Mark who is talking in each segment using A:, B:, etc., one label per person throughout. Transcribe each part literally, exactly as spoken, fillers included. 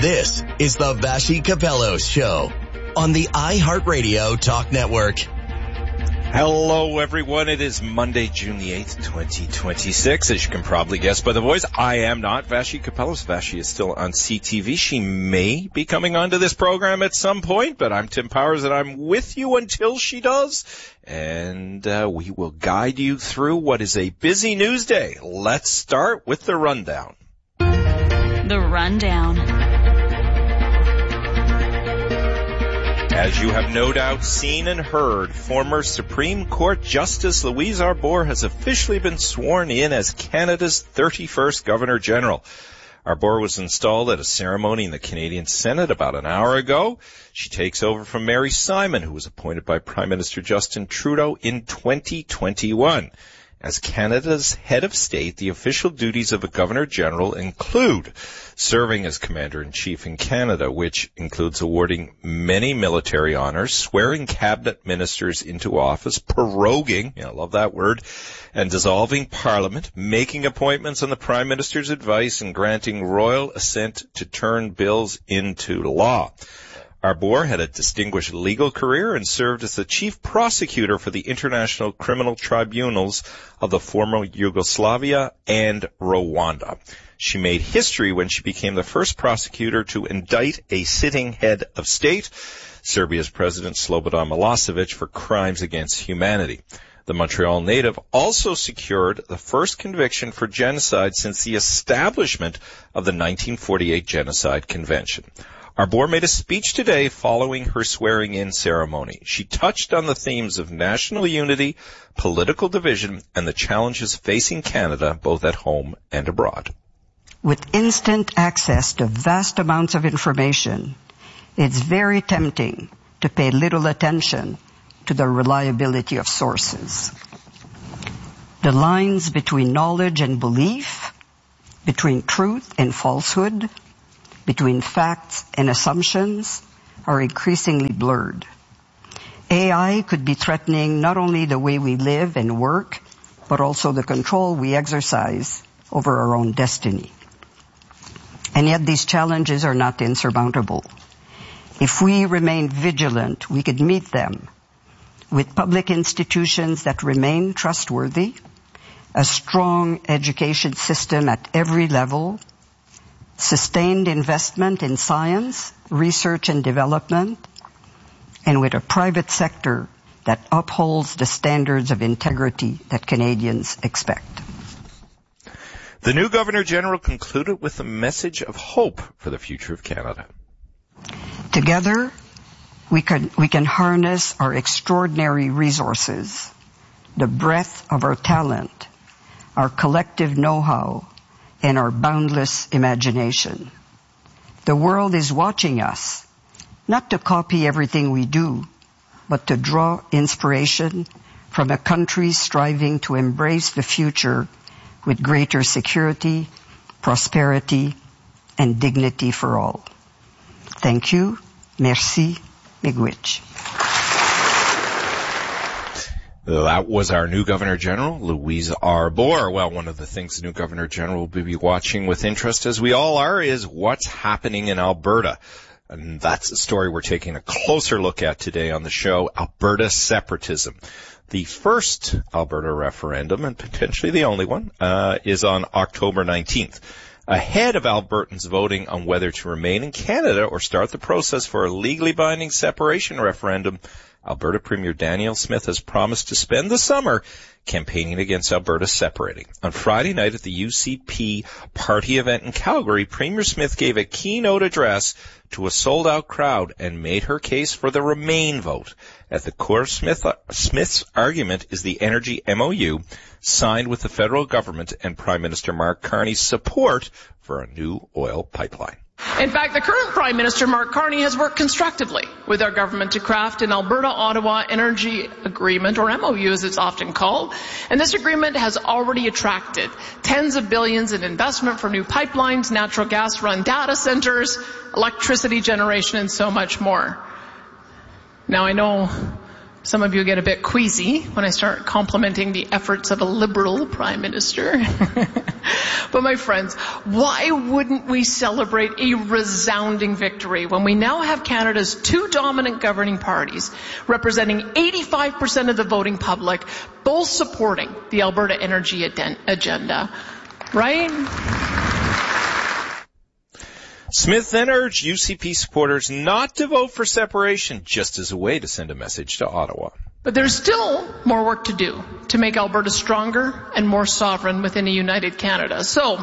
A: This is the Vassy Kapelos Show on the iHeartRadio Talk Network.
B: Hello, everyone. It is Monday, June the eighth, twenty twenty-six. As you can probably guess by the voice, I am not Vassy Kapelos. Vassy is still on C T V. She may be coming onto this program at some point, but I'm Tim Powers, and I'm with you until she does. And uh, we will guide you through what is a busy news day. Let's start with the rundown.
C: The rundown.
B: As you have no doubt seen and heard, former Supreme Court Justice Louise Arbour has officially been sworn in as Canada's thirty-first Governor-General. Arbour was installed at a ceremony in the Canadian Senate about an hour ago. She takes over from Mary Simon, who was appointed by Prime Minister Justin Trudeau in twenty twenty-one. As Canada's head of state, the official duties of a Governor-General include serving as Commander-in-Chief in Canada, which includes awarding many military honors, swearing cabinet ministers into office, proroguing, I love that word, and dissolving Parliament, making appointments on the Prime Minister's advice, and granting royal assent to turn bills into law. Arbour had a distinguished legal career and served as the chief prosecutor for the International Criminal Tribunals of the former Yugoslavia and Rwanda. She made history when she became the first prosecutor to indict a sitting head of state, Serbia's President Slobodan Milosevic, for crimes against humanity. The Montreal native also secured the first conviction for genocide since the establishment of the nineteen forty-eight Genocide Convention. Arbour made a speech today following her swearing-in ceremony. She touched on the themes of national unity, political division, and the challenges facing Canada both at home and abroad.
D: With instant access to vast amounts of information, it's very tempting to pay little attention to the reliability of sources. The lines between knowledge and belief, between truth and falsehood, between facts and assumptions are increasingly blurred. A I could be threatening not only the way we live and work, but also the control we exercise over our own destiny. And yet these challenges are not insurmountable. If we remain vigilant, we could meet them with public institutions that remain trustworthy, a strong education system at every level, sustained investment in science, research and development, and with a private sector that upholds the standards of integrity that Canadians expect.
B: The new Governor-General concluded with a message of hope for the future of Canada.
D: Together, we can, we can harness our extraordinary resources, the breadth of our talent, our collective know-how, and our boundless imagination. The world is watching us, not to copy everything we do, but to draw inspiration from a country striving to embrace the future with greater security, prosperity, and dignity for all. Thank you. Merci. Miigwech.
B: That was our new Governor-General, Louise Arbour. Well, one of the things the new Governor-General will be watching with interest, as we all are, is what's happening in Alberta. And that's a story we're taking a closer look at today on the show, Alberta separatism. The first Alberta referendum, and potentially the only one, uh, is on October nineteenth. Ahead of Albertans voting on whether to remain in Canada or start the process for a legally binding separation referendum, Alberta Premier Danielle Smith has promised to spend the summer campaigning against Alberta separating. On Friday night at the U C P party event in Calgary, Premier Smith gave a keynote address to a sold-out crowd and made her case for the Remain vote. At the core of Smith, uh, Smith's argument is the energy M O U signed with the federal government and Prime Minister Mark Carney's support for a new oil pipeline.
E: In fact, the current Prime Minister, Mark Carney, has worked constructively with our government to craft an Alberta-Ottawa Energy Agreement, or M O U as it's often called, and this agreement has already attracted tens of billions in investment for new pipelines, natural gas-run data centers, electricity generation, and so much more. Now, I know Some of you get a bit queasy when I start complimenting the efforts of a Liberal Prime Minister. But my friends, why wouldn't we celebrate a resounding victory when we now have Canada's two dominant governing parties representing eighty-five percent of the voting public, both supporting the Alberta energy ad- agenda, right?
B: Smith then urged U C P supporters not to vote for separation, just as a way to send a message to Ottawa.
E: But there's still more work to do to make Alberta stronger and more sovereign within a united Canada. So,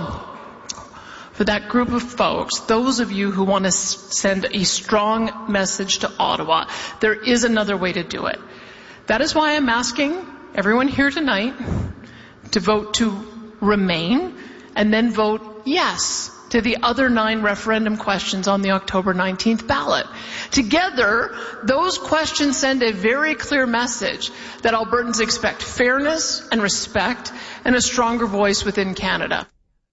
E: for that group of folks, those of you who want to send a strong message to Ottawa, there is another way to do it. That is why I'm asking everyone here tonight to vote to remain and then vote yes to the other nine referendum questions on the October nineteenth ballot. Together, those questions send a very clear message that Albertans expect fairness and respect and a stronger voice within Canada.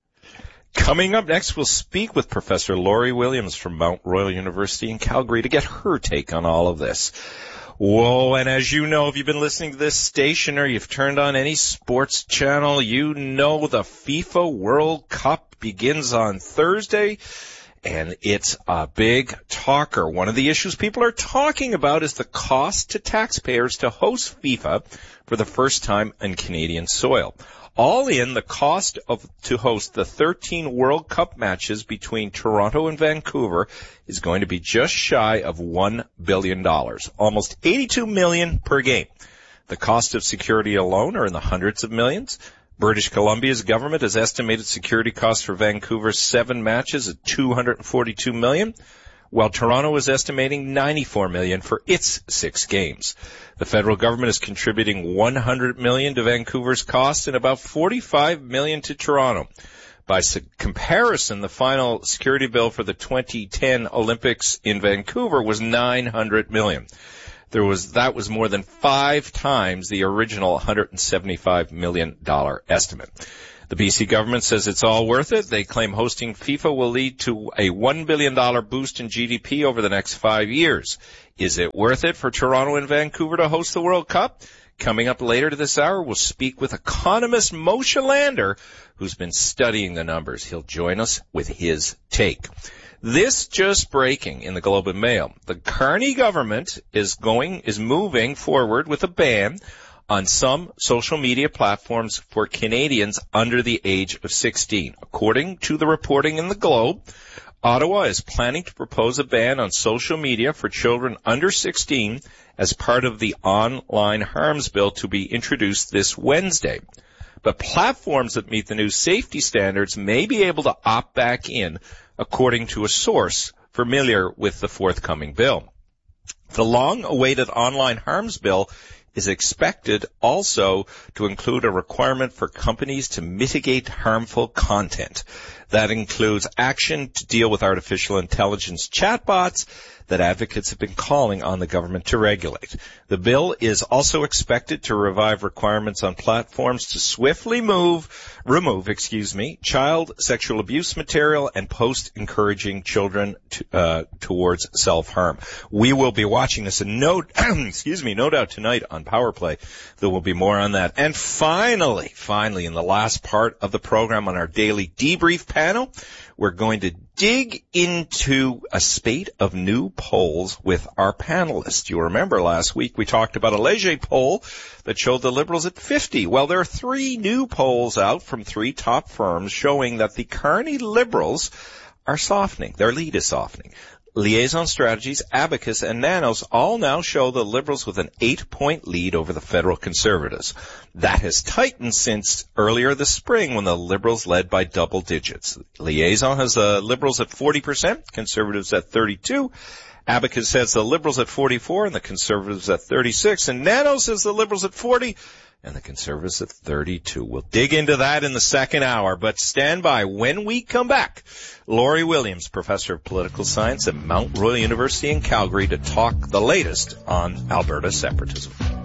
B: Coming up next, we'll speak with Professor Laurie Williams from Mount Royal University in Calgary to get her take on all of this. Whoa, and as you know, if you've been listening to this station or you've turned on any sports channel, you know the FIFA World Cup begins on Thursday, and it's a big talker. One of the issues people are talking about is the cost to taxpayers to host FIFA for the first time on Canadian soil. All in, the cost of to host the thirteen World Cup matches between Toronto and Vancouver is going to be just shy of one billion dollars, almost eighty-two million dollars per game. The cost of security alone are in the hundreds of millions. British Columbia's government has estimated security costs for Vancouver's seven matches at two hundred forty-two million dollars, while Toronto is estimating ninety-four million dollars for its six games. The federal government is contributing one hundred million dollars to Vancouver's costs and about forty-five million dollars to Toronto. By comparison, the final security bill for the twenty ten Olympics in Vancouver was nine hundred million dollars. There was, that was more than five times the original one hundred seventy-five million dollars estimate. The B C government says it's all worth it. They claim hosting FIFA will lead to a one billion dollars boost in G D P over the next five years. Is it worth it for Toronto and Vancouver to host the World Cup? Coming up later this hour, we'll speak with economist Moshe Lander, who's been studying the numbers. He'll join us with his take. This just breaking in the Globe and Mail. The Carney government is going, is moving forward with a ban on some social media platforms for Canadians under the age of sixteen. According to the reporting in the Globe, Ottawa is planning to propose a ban on social media for children under sixteen as part of the online harms bill to be introduced this Wednesday. But platforms that meet the new safety standards may be able to opt back in, according to a source familiar with the forthcoming bill. The long-awaited online harms bill is expected also to include a requirement for companies to mitigate harmful content. That includes action to deal with artificial intelligence chatbots that advocates have been calling on the government to regulate. The bill is also expected to revive requirements on platforms to swiftly move, remove, excuse me, child sexual abuse material and post encouraging children to, uh, towards self-harm. We will be watching this and no, excuse me, no doubt tonight on Power Play. There will be more on that. And finally, finally, in the last part of the program on our daily debrief panel, we're going to dig into a spate of new polls with our panelists. You remember last week we talked about a Leger poll that showed the Liberals at fifty. Well, there are three new polls out from three top firms showing that the Carney Liberals are softening. Their lead is softening. Liaison Strategies, Abacus, and Nanos all now show the Liberals with an eight-point lead over the federal Conservatives. That has tightened since earlier this spring when the Liberals led by double digits. Liaison has the Liberals at forty percent, Conservatives at thirty-two. Abacus has the Liberals at forty-four and the Conservatives at thirty-six. And Nanos has the Liberals at forty and the Conservatives at thirty-two. We'll dig into that in the second hour, but stand by. When we come back, Laurie Williams, Professor of Political Science at Mount Royal University in Calgary, to talk the latest on Alberta separatism.